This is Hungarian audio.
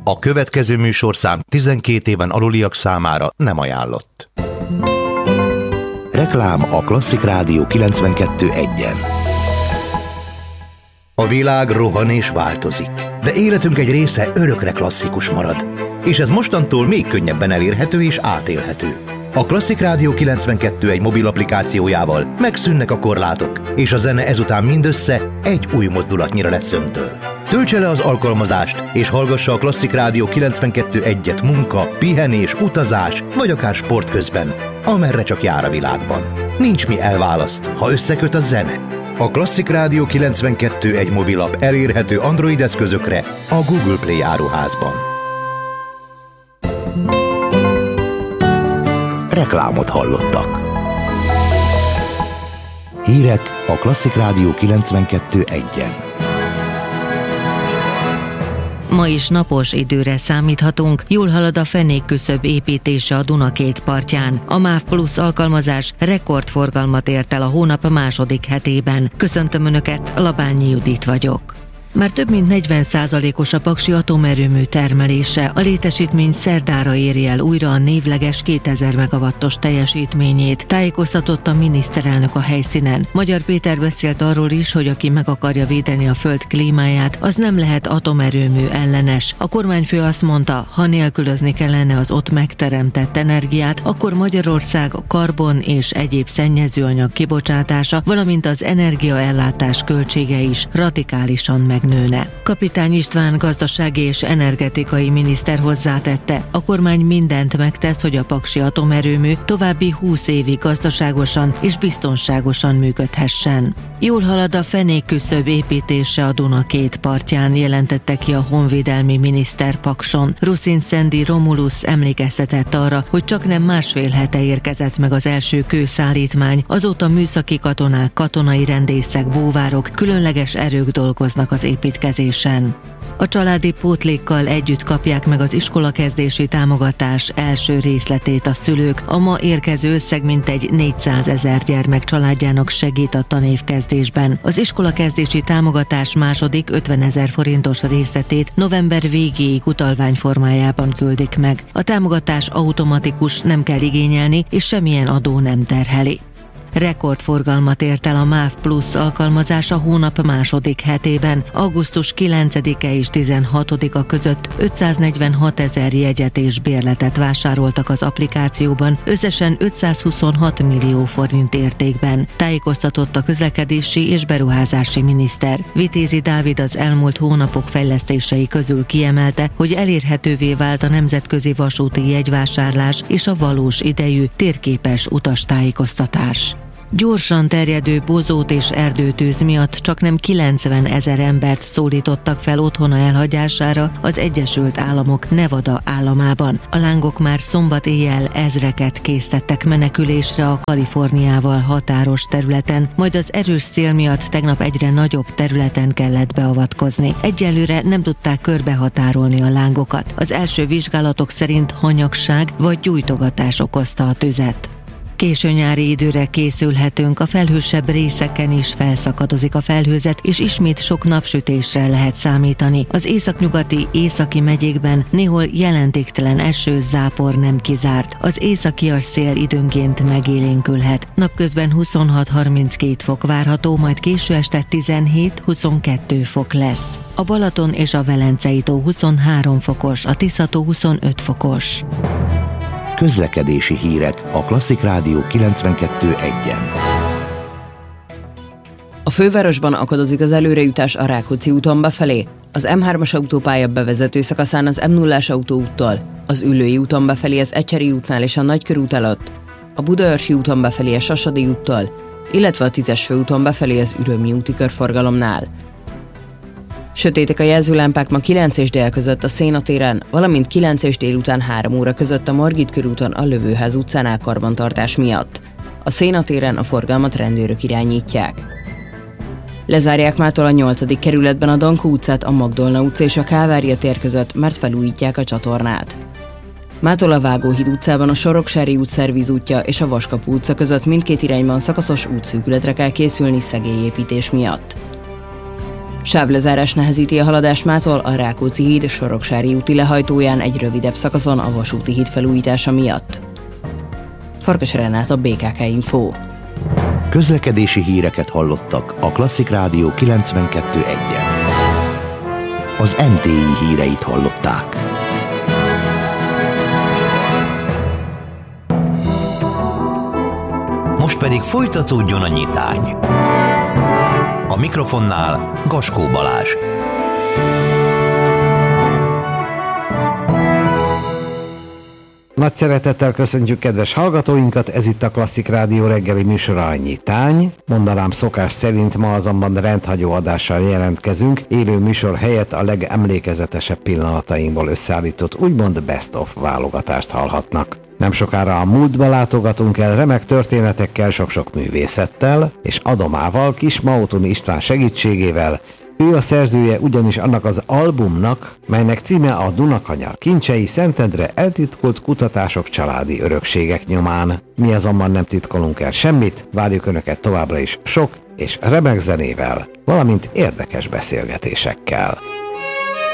A következő műsorszám 12 éven aluliak számára nem ajánlott. Reklám a Klasszik Rádió 92.1-en. A világ rohan és változik, de életünk egy része örökre klasszikus marad. És ez mostantól még könnyebben elérhető és átélhető. A Klasszik Rádió 92.1 mobil applikációjával megszűnnek a korlátok, és a zene ezután mindössze egy új mozdulatnyira lesz öntől. Töltse le az alkalmazást, és hallgassa a Klasszik Rádió 92.1-et munka, pihenés, utazás, vagy akár sport közben, amerre csak jár a világban. Nincs mi elválaszt, ha összeköt a zene. A Klasszik Rádió 92.1 mobilap elérhető Android eszközökre a Google Play áruházban. Reklámot hallottak. Hírek a Klasszik Rádió 92.1-en. Ma is napos időre számíthatunk, jól halad a fenékküszöb építése a Duna két partján. A MÁV Plus alkalmazás rekordforgalmat ért el a hónap második hetében. Köszöntöm Önöket, Labányi Judit vagyok. Már több mint 40%-os a paksi atomerőmű termelése. A létesítmény szerdára éri el újra a névleges 2000 megawattos teljesítményét, tájékoztatott a miniszterelnök a helyszínen. Magyar Péter beszélt arról is, hogy aki meg akarja védeni a föld klímáját, az nem lehet atomerőmű ellenes. A kormányfő azt mondta, ha nélkülözni kellene az ott megteremtett energiát, akkor Magyarország karbon és egyéb szennyezőanyag kibocsátása, valamint az energiaellátás költsége is radikálisan megnőne. Kapitány István gazdasági és energetikai miniszter hozzátette, a kormány mindent megtesz, hogy a paksi atomerőmű további 20 évig gazdaságosan és biztonságosan működhessen. Jól halad a fenékküszöb építése a Duna két partján, jelentette ki a honvédelmi miniszter Pakson. Ruszinszendi Romulus emlékeztetett arra, hogy csaknem másfél hete érkezett meg az első kőszállítmány, azóta műszaki katonák, katonai rendészek, búvárok, különleges erők dolgoznak az építkezésen. A családi pótlékkal együtt kapják meg az iskolakezdési támogatás első részletét a szülők. A ma érkező összeg mintegy 400 000 gyermek családjának segít a tanévkezdésben. Az iskolakezdési támogatás második 50 000 forintos részletét november végéig utalvány formájában küldik meg. A támogatás automatikus, nem kell igényelni, és semmilyen adó nem terheli. Rekordforgalmat ért el a MÁV Plus alkalmazás a hónap második hetében. Augusztus 9-e és 16-a között 546 000 jegyet és bérletet vásároltak az applikációban, összesen 526 millió forint értékben, tájékoztatott a közlekedési és beruházási miniszter. Vitézi Dávid az elmúlt hónapok fejlesztései közül kiemelte, hogy elérhetővé vált a nemzetközi vasúti jegyvásárlás és a valós idejű, térképes utastájékoztatás. Gyorsan terjedő bozót és erdőtűz miatt csaknem 90 000 embert szólítottak fel otthona elhagyására az Egyesült Államok Nevada államában. A lángok már szombat éjjel ezreket késztettek menekülésre a Kaliforniával határos területen, majd az erős szél miatt tegnap egyre nagyobb területen kellett beavatkozni. Egyelőre nem tudták körbehatárolni a lángokat. Az első vizsgálatok szerint hanyagság vagy gyújtogatás okozta a tüzet. Késő nyári időre készülhetünk, a felhősebb részeken is felszakadozik a felhőzet, és ismét sok napsütésre lehet számítani. Az északnyugati, északi megyékben néhol jelentéktelen eső, zápor nem kizárt. Az északias szél időnként megélénkülhet. Napközben 26-32 fok várható, majd késő este 17-22 fok lesz. A Balaton és a Velencei tó 23 fokos, a Tisza-tó 25 fokos. Közlekedési hírek a Klasszik Rádió 92.1-en. A fővárosban akadozik az előrejutás a Rákóczi úton befelé, az M3-as autópálya bevezető szakaszán az M0-as autóúttól, az Üllői úton befelé az Ecseri útnál és a Nagykörút előtt, a Budaörsi úton befelé a Sasadi úttól, illetve a 10-es főúton befelé az Ürömi úti körforgalomnál. Sötétek a jelzőlámpák ma 9 és dél között a Széna téren, valamint 9 és délután 3 óra között a Margit körúton a Lövőház utcánál karbantartás miatt. A Széna téren a forgalmat rendőrök irányítják. Lezárják mától a 8. kerületben a Dankó utcát, a Magdolna utca és a Kálvária tér között, mert felújítják a csatornát. Mától a Vágóhíd utcában a Soroksári út szervízútja és a Vaskapu utca között mindkét irányban szakaszos útszűkületre kell készülni szegélyépítés miatt. Sávlezárás nehezíti a haladást mától a Rákóczi híd Soroksári úti lehajtóján egy rövidebb szakaszon a vasúti híd felújítása miatt. Farkas Renát, a BKK Info. Közlekedési híreket hallottak a Klasszik Rádió 92.1-en. Az MTI híreit hallották. Most pedig folytatódjon a nyitány. A mikrofonnál Gaskó Balázs. Nagy szeretettel köszöntjük kedves hallgatóinkat, ez itt a Klasszik Rádió reggeli műsora, a Nyitány. Mondanám szokás szerint, ma azonban rendhagyó adással jelentkezünk, élő műsor helyett a legemlékezetesebb pillanatainkból összeállított úgymond best of válogatást hallhatnak. Nem sokára a múltba látogatunk el remek történetekkel, sok-sok művészettel, és adomával Kis Mautoni István segítségével. Ő a szerzője ugyanis annak az albumnak, melynek címe a Dunakanyar kincsei, Szentendre eltitkolt kutatások családi örökségek nyomán. Mi azonban nem titkolunk el semmit, várjuk Önöket továbbra is sok és remek zenével, valamint érdekes beszélgetésekkel.